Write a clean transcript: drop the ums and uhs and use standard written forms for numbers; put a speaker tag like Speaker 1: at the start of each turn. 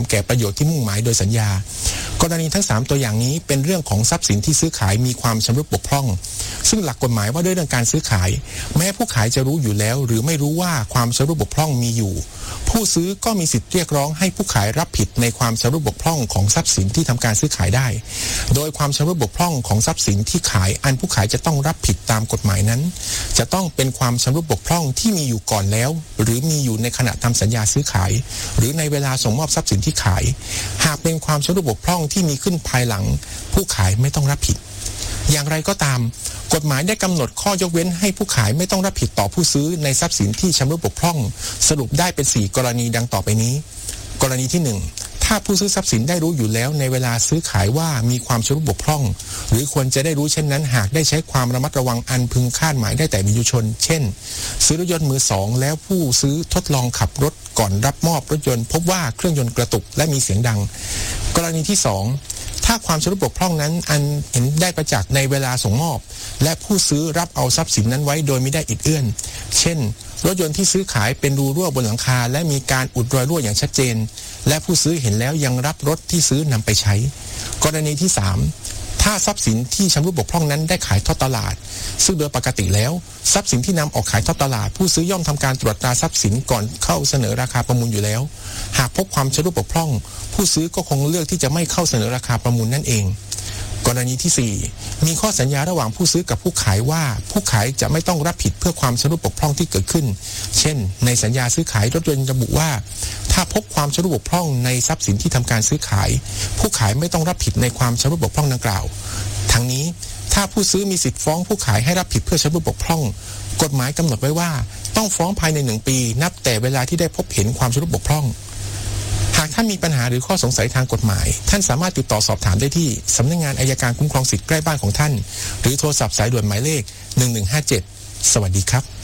Speaker 1: แก่ประโยชน์ที่มุ่งหมายโดยสัญญากรณีทั้ง3ตัวอย่างนี้เป็นเรื่องของทรัพย์สินที่ซื้อขายมีความชำรุดบกพร่องซึ่งหลักกฎหมายว่าด้วยเรื่องการซื้อขายแม้ผู้ขายจะรู้อยู่แล้วหรือไม่รู้ว่าความชำรุดบกพร่องมีอยู่ผู้ซื้อก็มีสิทธิ์เรียกร้องให้ผู้ขายรับผิดในความชำรุดบกพร่องของทรัพย์สินที่ทำการซื้อขายได้โดยความชำรุดบกพร่องของทรัพย์สินที่ขายอันผู้ขายจะต้องรับผิดตามกฎหมายนั้นจะต้องเป็นความชำรุดบกพร่องที่มีอยู่ก่อนแล้วหรือมีอยู่ในขณะทำสัญญาซื้อขายหรือในเวลาส่งมอบทรัพย์สินที่ขายหากเป็นความชำรุดบกพร่องที่มีขึ้นภายหลังผู้ขายไม่ต้องรับผิดอย่างไรก็ตามกฎหมายได้กำหนดข้อยกเว้นให้ผู้ขายไม่ต้องรับผิดต่อผู้ซื้อในทรัพย์สินที่ชำรุดบกพร่องสรุปได้เป็น4กรณีดังต่อไปนี้กรณีที่1ถ้าผู้ซื้อทรัพย์สินได้รู้อยู่แล้วในเวลาซื้อขายว่ามีความชำรุดบกพร่องหรือควรจะได้รู้เช่นนั้นหากได้ใช้ความระมัดระวังอันพึงคาดหมายได้แต่วิญญาณชนเช่นซื้อรถยนต์มือ2แล้วผู้ซื้อทดลองขับรถก่อนรับมอบรถยนต์พบว่าเครื่องยนต์กระตุกและมีเสียงดังกรณีที่2ถ้าความชำรุดบกพร่องนั้นอันเห็นได้ประจักษ์ในเวลาส่งมอบและผู้ซื้อรับเอาทรัพย์สินนั้นไว้โดยไม่ได้อิดเอื้อนเช่นรถยนต์ที่ซื้อขายเป็นรูรั่วบนหลังคาและมีการอุดรอยรั่วอย่างชัดเจนและผู้ซื้อเห็นแล้วยังรับรถที่ซื้อนำไปใช้กรณีที่3ถ้าทรัพย์สินที่ชำรุดบกพร่องนั้นได้ขายทอดตลาดซึ่งโดยปกติแล้วทรัพย์สินที่นำออกขายทอดตลาดผู้ซื้อย่อมทำการตรวจตราทรัพย์สินก่อนเข้าเสนอราคาประมูลอยู่แล้วหากพบความชำรุดบกพร่องผู้ซื้อก็คงเลือกที่จะไม่เข้าเสนอราคาประมูลนั่นเองกรณีที่4มีข้อสัญญาระหว่างผู้ซื้อกับผู้ขายว่าผู้ขายจะไม่ต้องรับผิดเพื่อความชำรุดบกพร่องที่เกิดขึ้นเช่นในสัญญาซื้อขายรถยนต์ระบุว่าถ้าพบความชำรุดบกพร่องในทรัพย์สินที่ทำการซื้อขายผู้ขายไม่ต้องรับผิดในความชำรุดบกพร่องดังกล่าวทั้งนี้ถ้าผู้ซื้อมีสิทธิ์ฟ้องผู้ขายให้รับผิดเพื่อชำรุดบกพร่องกฎหมายกำหนดไว้ว่าต้องฟ้องภายใน1ปีนับแต่เวลาที่ได้พบเห็นความชำรุดบกพร่องหากท่านมีปัญหาหรือข้อสงสัยทางกฎหมายท่านสามารถติดต่อสอบถามได้ที่สำนักงานอัยการคุ้มครองสิทธิ์ใกล้บ้านของท่านหรือโทรศัพท์สายด่วนหมายเลข1157สวัสดีครับ